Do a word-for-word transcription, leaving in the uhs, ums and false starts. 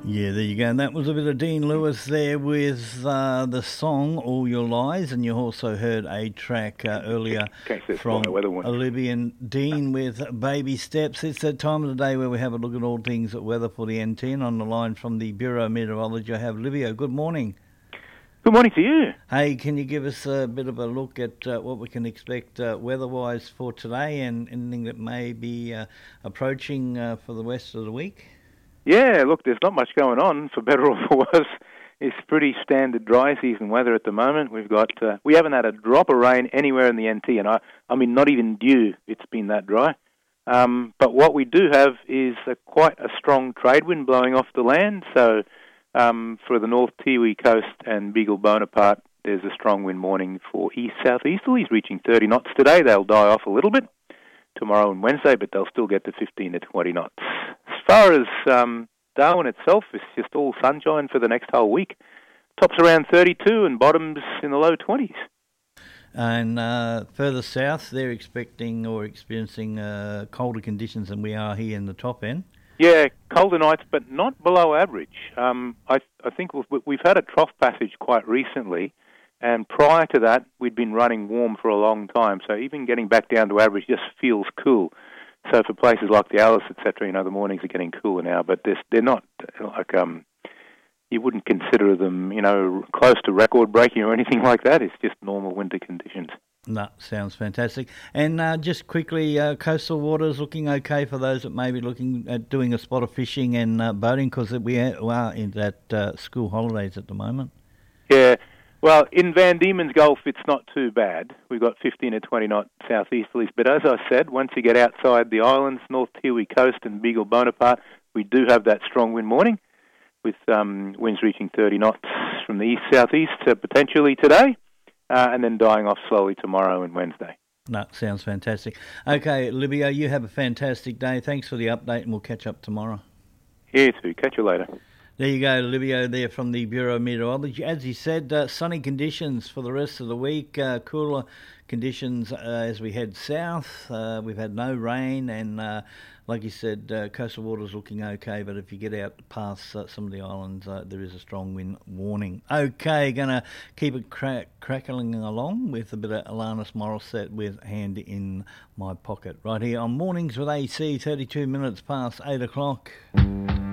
Yeah, there you go. And that was a bit of Dean Lewis there with uh, the song All Your Lies. And you also heard a track uh, earlier from Olivia and Dean with Baby Steps. It's that time of the day where we have a look at all things at weather for the N T. And on the line from the Bureau of Meteorology, I have Livio. Good morning. Good morning to you. Hey, can you give us a bit of a look at uh, what we can expect uh, weather-wise for today and anything that may be uh, approaching uh, for the rest of the week? Yeah, look, there's not much going on, for better or for worse. It's pretty standard dry season weather at the moment. We've got, uh, we haven't had a drop of rain anywhere in the N T, and I, I mean, not even dew. It's been that dry. Um, but what we do have is a, quite a strong trade wind blowing off the land. So um, for the North Tiwi coast and Beagle Bonaparte, there's a strong wind warning for east-southeasterlies reaching thirty knots today. They'll die off a little bit tomorrow and Wednesday, but they'll still get to fifteen to twenty knots. As far as um, Darwin itself, it's just all sunshine for the next whole week. Tops around thirty-two and bottoms in the low twenties. And uh, further south, they're expecting or experiencing uh, colder conditions than we are here in the top end. Yeah, colder nights, but not below average. Um, I, I think we've, we've had a trough passage quite recently, and prior to that, we'd been running warm for a long time. So even getting back down to average just feels cool. So for places like the Alice, et cetera, you know, the mornings are getting cooler now, but they're, they're not like, um, you wouldn't consider them, you know, close to record breaking or anything like that. It's just normal winter conditions. No, sounds fantastic. And uh, just quickly, uh, coastal waters looking okay for those that may be looking at doing a spot of fishing and uh, boating, because we are in that uh, school holidays at the moment. Yeah. Well, in Van Diemen's Gulf, it's not too bad. We've got fifteen to twenty knot southeasterlies. But as I said, once you get outside the islands, North Tiwi coast and Beagle Bonaparte, we do have that strong wind warning with um, winds reaching thirty knots from the east-southeast uh, potentially today, uh, and then dying off slowly tomorrow and Wednesday. No, sounds fantastic. Okay, Livio, you have a fantastic day. Thanks for the update, and we'll catch up tomorrow. You too. Catch you later. There you go, Livio there from the Bureau of Meteorology. As he said, uh, sunny conditions for the rest of the week, uh, cooler conditions uh, as we head south. Uh, we've had no rain, and uh, like you said, uh, coastal waters looking okay, but if you get out past uh, some of the islands, uh, there is a strong wind warning. Okay, going to keep it crack- crackling along with a bit of Alanis Morissette with Hand in My Pocket. Right here on Mornings with A C, thirty-two minutes past eight o'clock.